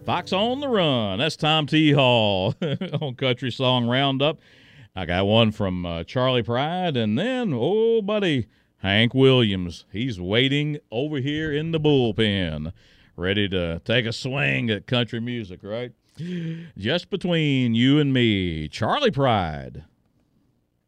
Fox on the Run. That's Tom T. Hall on Country Song Roundup. I got one from Charlie Pride, and then, oh, buddy, Hank Williams. He's waiting over here in the bullpen, ready to take a swing at country music, right? Just between you and me, Charlie Pride.